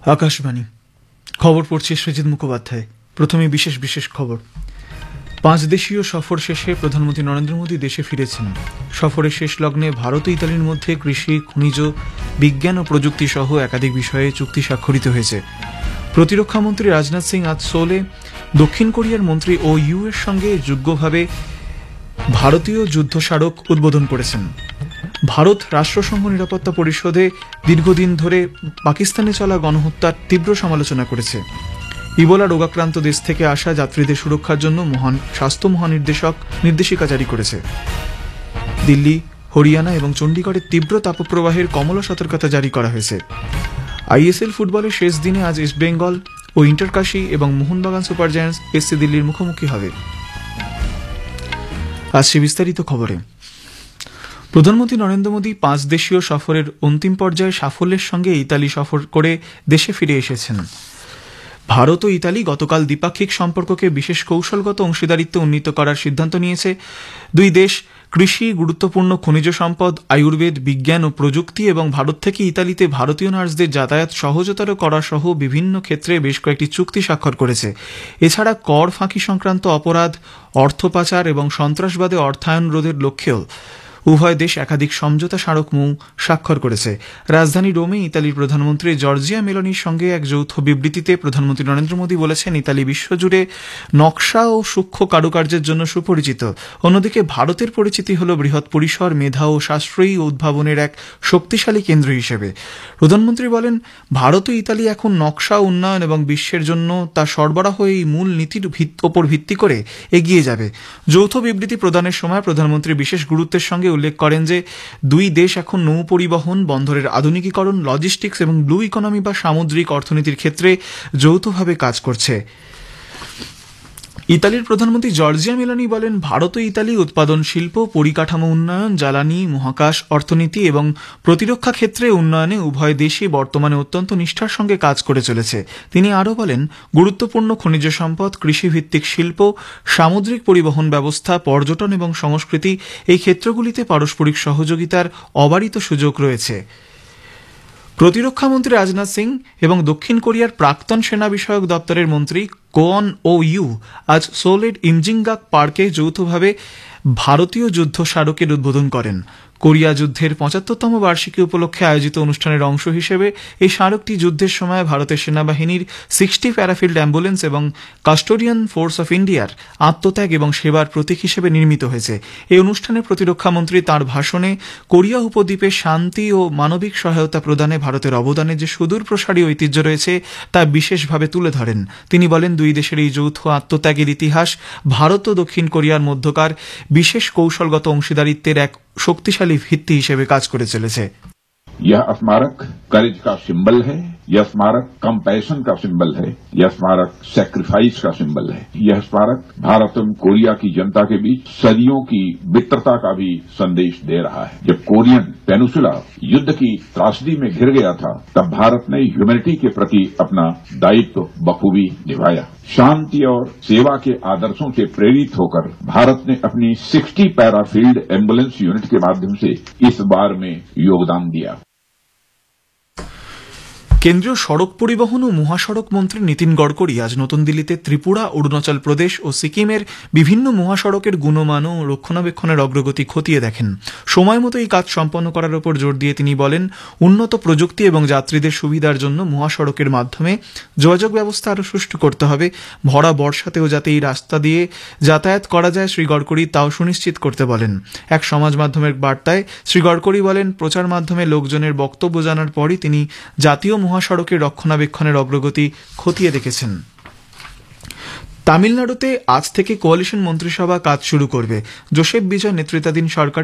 আকাশবাণী খবর পড়ছে সৃজিত মুখোপাধ্যায়। প্রথমে বিশেষ বিশেষ খবর। 5 দেশীয় সফর শেষে প্রধানমন্ত্রী নরেন্দ্র মোদী দেশে ফিরেছেন। সফরের শেষ লগ্নে ভারত ও ইতালির মধ্যে কৃষি, খনিজ, বিজ্ঞান ও প্রযুক্তি সহ একাধিক বিষয়ে চুক্তি স্বাক্ষরিত হয়েছে। প্রতিরক্ষামন্ত্রী রাজনাথ সিং আজ সোলে দক্ষিণ কোরিয়ার মন্ত্রী ও ইউ এর সঙ্গে যুগ্মভাবে ভারতীয় যুদ্ধ স্মারক উদ্বোধন করেছেন। ভারত রাষ্ট্রসংঘ নিরাপত্তা পরিষদে দীর্ঘদিন ধরে পাকিস্তানে চলা গণহত্যার তীব্র সমালোচনা করেছে। ইবোলা রোগাক্রান্ত দেশ থেকে আসা যাত্রীদের সুরক্ষার জন্য স্বাস্থ্য নির্দেশিকা জারি করেছে। দিল্লি, হরিয়ানা এবং চণ্ডীগড়ের তীব্র তাপপ্রবাহের কমলা সতর্কতা জারি করা হয়েছে। আইএসএল ফুটবলের শেষ দিনে আজ ইস্টবেঙ্গল ও ইন্টারকাশি এবং মোহনবাগান সুপার জায়ান্টস এসসি দিল্লির মুখোমুখি হবে। আসছে বিস্তারিত খবরে। প্রধানমন্ত্রী নরেন্দ্র মোদী 5 দেশীয় সফরের অন্তিম পর্যায়ে সাফল্যের সঙ্গে ইতালি সফর করে দেশে ফিরে এসেছেন। ভারত ও ইতালি গতকাল দ্বিপাক্ষিক সম্পর্ককে বিশেষ কৌশলগত অংশীদারিত্বে উন্নীত করার সিদ্ধান্ত নিয়েছে। দুই দেশ কৃষি, গুরুত্বপূর্ণ খনিজ সম্পদ, আয়ুর্বেদ, বিজ্ঞান ও প্রযুক্তি এবং ভারত থেকে ইতালিতে ভারতীয় নার্সদের যাতায়াত সহজতর করা সহ বিভিন্ন ক্ষেত্রে বেশ কয়েকটি চুক্তি স্বাক্ষর করেছে। এছাড়া কর ফাঁকি সংক্রান্ত অপরাধ, অর্থ পাচার এবং সন্ত্রাসবাদে অর্থায়ন রোধের লক্ষ্যেও উভয় দেশ একাধিক সমঝোতা স্মারক স্বাক্ষর করেছে। রাজধানী রোমে ইতালির প্রধানমন্ত্রী জর্জিয়া মেলোনির সঙ্গে এক যৌথ বিবৃতিতে প্রধানমন্ত্রী নরেন্দ্র মোদী বলেছেন, ইতালি বিশ্বজুড়ে নকশা ও সূক্ষ্ম কারুকার্যের জন্য সুপরিচিত। অন্যদিকে ভারতের পরিচিতি হল বৃহৎ পরিসর, মেধা ও সাশ্রয়ী উদ্ভাবনের এক শক্তিশালী কেন্দ্র হিসেবে। প্রধানমন্ত্রী বলেন, ভারত ও ইতালি এখন নকশা উন্নয়ন এবং বিশ্বের জন্য তা সরবরাহ এই মূল নীতির ওপর ভিত্তি করে এগিয়ে যাবে। যৌথ বিবৃতি প্রদানের সময় প্রধানমন্ত্রী বিশেষ গুরুত্বের সঙ্গে উল্লেখ করেন যে দুই দেশ এখন নৌ পরিবহন, বন্দরের আধুনিকীকরণ, লজিস্টিক্স এবং ব্লু ইকোনমি বা সামুদ্রিক অর্থনীতির ক্ষেত্রে যৌথভাবে কাজ করছে। ইতালির প্রধানমন্ত্রী জর্জিয়া মেলোনি বলেন, ভারত ও ইতালি উৎপাদন শিল্প, পরিকাঠামো উন্নয়ন, জ্বালানি, মহাকাশ, অর্থনীতি এবং প্রতিরক্ষা ক্ষেত্রে উন্নয়নে উভয় দেশই বর্তমানে অত্যন্ত নিষ্ঠার সঙ্গে কাজ করে চলেছে। তিনি আরও বলেন, গুরুত্বপূর্ণ খনিজ সম্পদ, কৃষিভিত্তিক শিল্প, সামুদ্রিক পরিবহন ব্যবস্থা, পর্যটন এবং সংস্কৃতি এই ক্ষেত্রগুলিতে পারস্পরিক সহযোগিতার অবারিত সুযোগ রয়েছে। প্রতিরক্ষামন্ত্রী রাজনাথ সিং এবং দক্ষিণ কোরিয়ার প্রাক্তন সেনা বিষয়ক দপ্তরের মন্ত্রী কোয়ন ও ইউ আজ সোলের ইমজিংগাক পার্কে যৌথভাবে ভারতীয় যুদ্ধ স্মারকের উদ্বোধন করেন। কোরিয়া যুদ্ধের 75তম বার্ষিকী উপলক্ষে আয়োজিত অনুষ্ঠানের অংশ হিসেবে এই স্মারকটি যুদ্ধের সময় ভারতের সেনাবাহিনীর 60 প্যারাফিল্ড অ্যাম্বুলেন্স এবং কাস্টোডিয়ান ফোর্স অফ ইন্ডিয়ার আত্মত্যাগ এবং সেবার প্রতীক হিসেবে নির্মিত হয়েছে। এই অনুষ্ঠানে প্রতিরক্ষামন্ত্রী তাঁর ভাষণে কোরিয়া উপদ্বীপে শান্তি ও মানবিক সহায়তা প্রদানে ভারতের অবদানের যে সুদূর প্রসারী ঐতিহ্য রয়েছে তা বিশেষভাবে তুলে ধরেন। তিনি বলেন, দুই দেশের এই যৌথ আত্মত্যাগের ইতিহাস ভারত ও দক্ষিণ কোরিয়ার মধ্যকার বিশেষ কৌশলগত অংশীদারিত্বের এক শক্তিশালী ভিত্তি হিসেবে কাজ করে চলেছে। यह स्मारक करेज का सिंबल है, यह स्मारक कंपैशन का सिंबल है, यह स्मारक सैक्रिफाइस का सिंबल है। यह स्मारक भारत एवं कोरिया की जनता के बीच सदियों की मित्रता का भी संदेश दे रहा है। जब कोरियन पेनिसुला युद्ध की त्रासदी में घिर गया था, तब भारत ने ह्यूमैनिटी के प्रति अपना दायित्व बखूबी निभाया। शांति और सेवा के आदर्शों से प्रेरित होकर भारत ने अपनी 60 पैराफील्ड एम्बुलेंस यूनिट के माध्यम से इस बार में योगदान दिया। কেন্দ্রীয় সড়ক পরিবহন ও মহাসড়ক মন্ত্রী নীতিন গডকরি আজ নতুন দিল্লিতে ত্রিপুরা, অরুণাচল প্রদেশ ও সিকিমের বিভিন্ন মহাসড়কের গুণমান ও রক্ষণাবেক্ষণের অগ্রগতি খতিয়ে দেখেন। সময় মতো এই কাজ সম্পন্ন করার উপর জোর দিয়ে তিনি বলেন, উন্নত প্রযুক্তি এবং যাত্রীদের সুবিধার জন্য মহাসড়কের মাধ্যমে যোগাযোগ ব্যবস্থা আরও সুষ্ঠু করতে হবে। ভরা বর্ষাতেও যাতে এই রাস্তা দিয়ে যাতায়াত করা যায় শ্রী গডকরি তাও সুনিশ্চিত করতে বলেন। এক সমাজ মাধ্যমের বার্তায় শ্রী গডকরি বলেন, প্রচার মাধ্যমে লোকজনের বক্তব্য জানার পরই তিনি জাতীয় মহাসড়কের রক্ষণাবেক্ষণের অগ্রগতি খতিয়ে দেখেছেন। তামিলনাড়ুতে আজ থেকে কোয়ালিশন মন্ত্রিসভা কাজ শুরু করবে। জোসেফ বিজয় নেতৃত্বাধীন সরকার